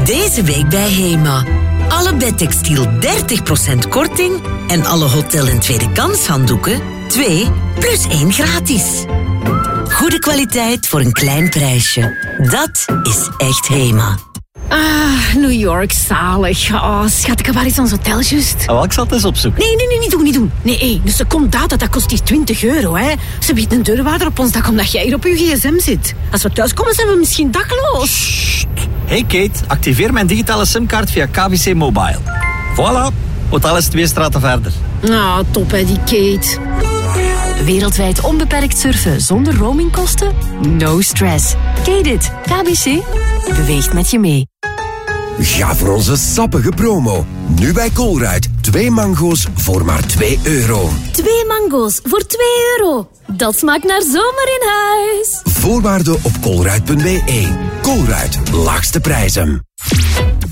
Deze week bij HEMA. Alle bedtextiel 30% korting en alle hotel- en tweede kans handdoeken 2 plus 1 gratis. Goede kwaliteit voor een klein prijsje. Dat is echt HEMA. Ah, New York, zalig. Oh, schat, waar is ons hotel juist? Oh, ik zal het eens opzoeken. Nee, niet doen. Nee, een seconde dat kost hier €20, hè. Ze biedt een deurwaarder op ons dak omdat jij hier op je gsm zit. Als we thuiskomen zijn we misschien dakloos. Sst. Hey Kate, activeer mijn digitale simkaart via KBC Mobile. Voilà, hotel is 2 straten verder. Ah, top hè, die Kate. Wereldwijd onbeperkt surfen zonder roamingkosten? No stress. Kate it. KBC beweegt met je mee. Ga voor onze sappige promo. Nu bij Colruyt 2 mango's voor maar €2. 2 mango's voor €2. Dat smaakt naar zomer in huis. Voorwaarden op colruyt.be. Colruyt, laagste prijzen.